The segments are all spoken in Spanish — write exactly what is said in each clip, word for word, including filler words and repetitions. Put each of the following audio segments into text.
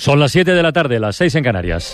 Son las siete de la tarde, las seis en Canarias.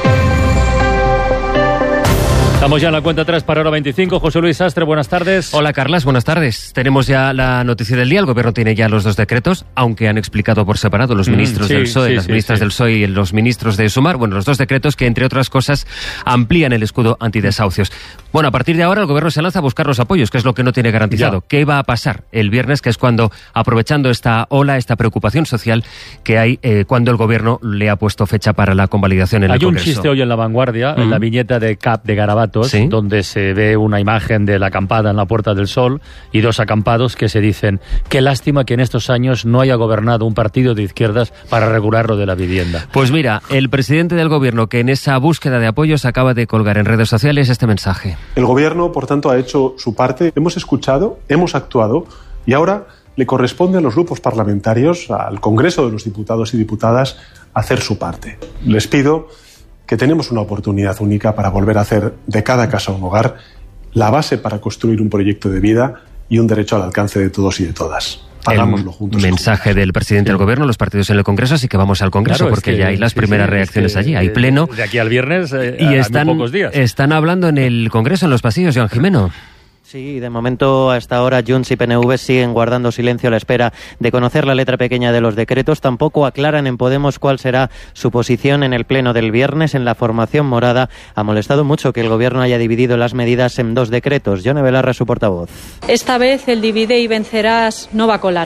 Estamos ya en la cuenta atrás para hora veinticinco. José Luis Sastre, buenas tardes. Hola, Carlas, buenas tardes. Tenemos ya la noticia del día. El Gobierno tiene ya los dos decretos, aunque han explicado por separado los ministros mm, sí, del P S O E, sí, las sí, ministras sí. del P S O E y los ministros de Sumar. Bueno, los dos decretos que, entre otras cosas, amplían el escudo antidesahucios. Bueno, a partir de ahora el Gobierno se lanza a buscar los apoyos, que es lo que no tiene garantizado. Ya. ¿Qué va a pasar el viernes? Que es cuando, aprovechando esta ola, esta preocupación social que hay, eh, cuando el Gobierno le ha puesto fecha para la convalidación en hay el Congreso. Hay un chiste hoy en La Vanguardia, mm. en la viñeta de Cap de Garabatos, ¿sí? donde se ve una imagen de la acampada en la Puerta del Sol y dos acampados que se dicen: qué lástima que en estos años no haya gobernado un partido de izquierdas para regular lo de la vivienda. Pues mira, el presidente del Gobierno, que en esa búsqueda de apoyos acaba de colgar en redes sociales este mensaje. El Gobierno, por tanto, ha hecho su parte. Hemos escuchado, hemos actuado y ahora le corresponde a los grupos parlamentarios, al Congreso de los Diputados y Diputadas, hacer su parte. Les pido que tenemos una oportunidad única para volver a hacer de cada casa un hogar, la base para construir un proyecto de vida y un derecho al alcance de todos y de todas. Hagámoslo juntos. Mensaje juntos. Del presidente sí. del Gobierno, los partidos en el Congreso, así que vamos al Congreso, claro, porque es que, ya hay las sí, primeras sí, reacciones es que, allí, hay pleno. De aquí al viernes, eh, y a, están, a muy pocos días. Están hablando en el Congreso, en los pasillos, Joan Jimeno. Sí, de momento hasta ahora Junts y P N V siguen guardando silencio a la espera de conocer la letra pequeña de los decretos. Tampoco aclaran en Podemos cuál será su posición en el pleno del viernes. En la formación morada ha molestado mucho que el Gobierno haya dividido las medidas en dos decretos. Yone Belarra, su portavoz. Esta vez el divide y vencerás no va a colar.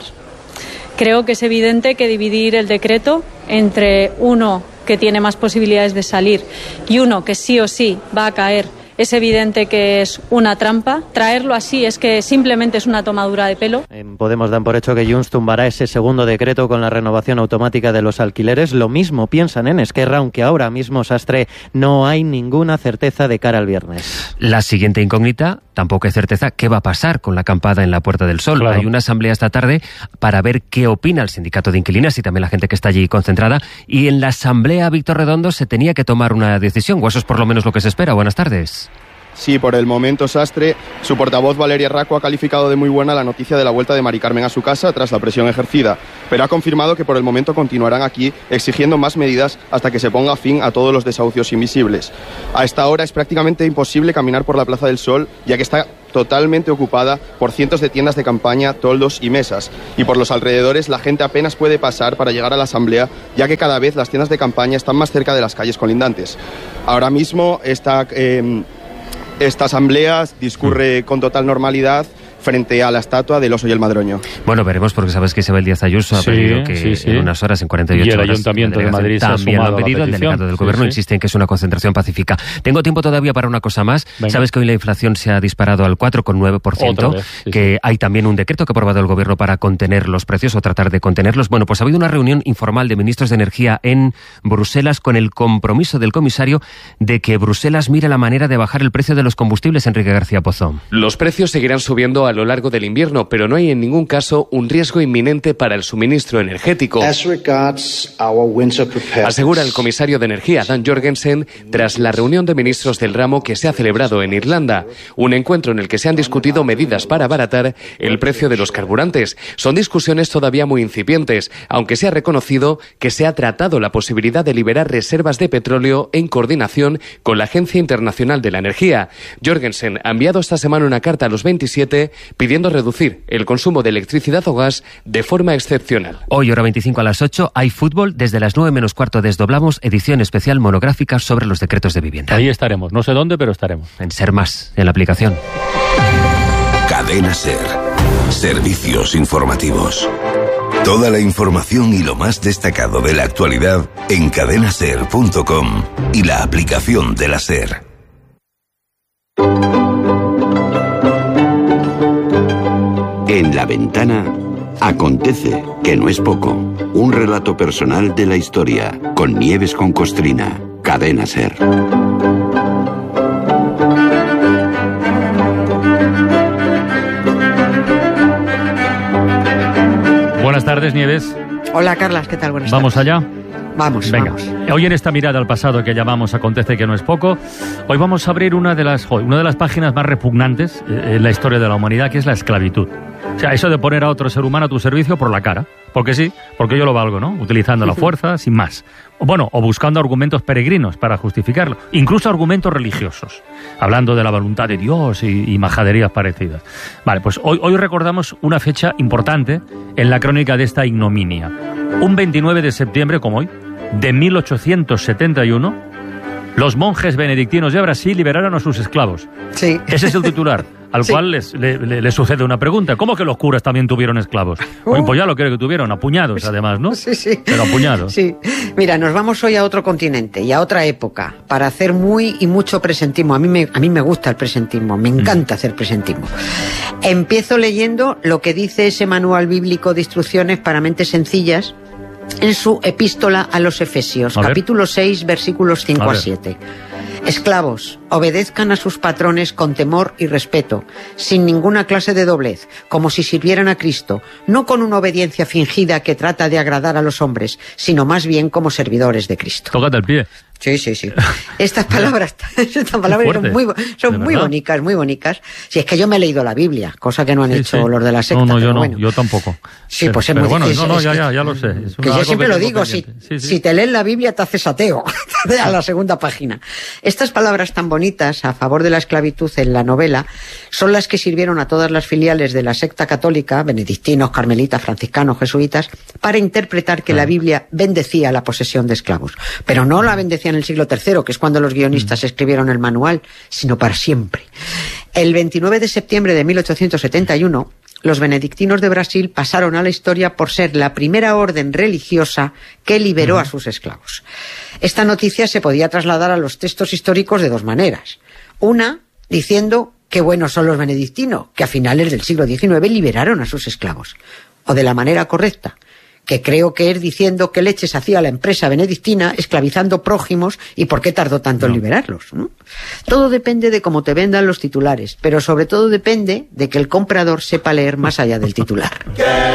Creo que es evidente que dividir el decreto entre uno que tiene más posibilidades de salir y uno que sí o sí va a caer, es evidente que es una trampa. Traerlo así es que simplemente es una tomadura de pelo. En Podemos dan por hecho que Junts tumbará ese segundo decreto con la renovación automática de los alquileres. Lo mismo piensan en Esquerra, aunque ahora mismo, Sastre, no hay ninguna certeza de cara al viernes. La siguiente incógnita, tampoco hay certeza, ¿qué va a pasar con la acampada en la Puerta del Sol? Claro. Hay una asamblea esta tarde para ver qué opina el sindicato de inquilinas y también la gente que está allí concentrada. Y en la asamblea, Víctor Redondo, se tenía que tomar una decisión, o eso es por lo menos lo que se espera. Buenas tardes. Sí, por el momento, Sastre, su portavoz Valeria Raco ha calificado de muy buena la noticia de la vuelta de Mari Carmen a su casa tras la presión ejercida, pero ha confirmado que por el momento continuarán aquí exigiendo más medidas hasta que se ponga fin a todos los desahucios invisibles. A esta hora es prácticamente imposible caminar por la Plaza del Sol, ya que está totalmente ocupada por cientos de tiendas de campaña, toldos y mesas. Y por los alrededores la gente apenas puede pasar para llegar a la asamblea, ya que cada vez las tiendas de campaña están más cerca de las calles colindantes. Ahora mismo está... Eh, Esta asamblea discurre con total normalidad frente a la estatua del oso y el madroño. Bueno, veremos, porque sabes que Isabel Díaz Ayuso ha sí, pedido que sí, sí. en unas horas, en cuarenta y ocho horas... Y el horas, Ayuntamiento de Madrid se ha también lo ha pedido. El delegado del Gobierno sí, sí. insiste en que es una concentración pacífica. Tengo tiempo todavía para una cosa más. Venga. Sabes que hoy la inflación se ha disparado al cuatro coma nueve por ciento, vez, sí, que sí. hay también un decreto que ha aprobado el Gobierno para contener los precios o tratar de contenerlos. Bueno, pues ha habido una reunión informal de ministros de Energía en Bruselas con el compromiso del comisario de que Bruselas mire la manera de bajar el precio de los combustibles. Enrique García Pozo. Los precios seguirán subiendo a lo largo del invierno, pero no hay en ningún caso un riesgo inminente para el suministro energético. Asegura el comisario de Energía, Dan Jorgensen, tras la reunión de ministros del ramo que se ha celebrado en Irlanda. Un encuentro en el que se han discutido medidas para abaratar el precio de los carburantes. Son discusiones todavía muy incipientes, aunque se ha reconocido que se ha tratado la posibilidad de liberar reservas de petróleo en coordinación con la Agencia Internacional de la Energía. Jorgensen ha enviado esta semana una carta a los veintisiete pidiendo reducir el consumo de electricidad o gas de forma excepcional. Hoy, hora veinticinco a las ocho, hay fútbol. Desde las nueve menos cuarto desdoblamos edición especial monográfica sobre los decretos de vivienda. Ahí estaremos, no sé dónde, pero estaremos. En Ser Más, en la aplicación. Cadena Ser. Servicios informativos. Toda la información y lo más destacado de la actualidad en cadena ser punto com y la aplicación de la Ser. En La Ventana acontece, que no es poco, un relato personal de la historia, con Nieves con Costrina, Cadena Ser. Buenas tardes, Nieves. Hola, Carlas, ¿qué tal? Buenas ¿Vamos tardes. allá? Vamos, Venga. vamos. Hoy en esta mirada al pasado que llamamos Acontece que no es poco, hoy vamos a abrir una de las, una de las páginas más repugnantes en la historia de la humanidad, que es la esclavitud. O sea, eso de poner a otro ser humano a tu servicio por la cara. Porque sí, porque yo lo valgo, ¿no? Utilizando la fuerza, sin más. Bueno, o buscando argumentos peregrinos para justificarlo. Incluso argumentos religiosos. Hablando de la voluntad de Dios y, y majaderías parecidas. Vale, pues hoy, hoy recordamos una fecha importante en la crónica de esta ignominia. Un veintinueve de septiembre, como hoy, de mil ochocientos setenta y uno, los monjes benedictinos de Brasil liberaron a sus esclavos. Sí. Ese es el titular, al sí. cual les, le, le, le sucede una pregunta. ¿Cómo que los curas también tuvieron esclavos? Uh. Pues ya lo creo que tuvieron, apuñados además, ¿no? Sí, sí. Pero apuñados. Sí. Mira, nos vamos hoy a otro continente y a otra época para hacer muy y mucho presentismo. A mí me, a mí me gusta el presentismo, me encanta mm. hacer presentismo. Empiezo leyendo lo que dice ese manual bíblico de instrucciones para mentes sencillas en su epístola a los Efesios, a capítulo ver. seis, versículos cinco a, a siete. Esclavos, obedezcan a sus patrones con temor y respeto, sin ninguna clase de doblez, como si sirvieran a Cristo, no con una obediencia fingida que trata de agradar a los hombres, sino más bien como servidores de Cristo. Tócate el pie. Sí, sí, sí. Estas palabras, estas palabras son muy, son muy bonitas, muy bonitas. Si es que yo me he leído la Biblia, cosa que no han sí, sí. hecho los de la secta. No, no, yo no, bueno. yo tampoco. Sí, pero, pues es pero muy bueno, difícil. no, no, es ya, que, ya, ya lo sé. Es que yo siempre lo digo, si, sí, sí. si te lees la Biblia te haces ateo, a la segunda página. Estas palabras tan bonitas a favor de la esclavitud en la novela son las que sirvieron a todas las filiales de la secta católica, benedictinos, carmelitas, franciscanos, jesuitas, para interpretar que ah. la Biblia bendecía la posesión de esclavos. Pero no la bendecía en el siglo tercero, que es cuando los guionistas mm. escribieron el manual, sino para siempre. El veintinueve de septiembre de mil ochocientos setenta y uno, los benedictinos de Brasil pasaron a la historia por ser la primera orden religiosa que liberó mm. a sus esclavos. Esta noticia se podía trasladar a los textos históricos de dos maneras. Una, diciendo qué buenos son los benedictinos, que a finales del siglo diecinueve liberaron a sus esclavos. O de la manera correcta, que creo que es diciendo qué leches hacía la empresa benedictina esclavizando prójimos y por qué tardó tanto no. en liberarlos, ¿no? Todo depende de cómo te vendan los titulares, pero sobre todo depende de que el comprador sepa leer más allá del titular.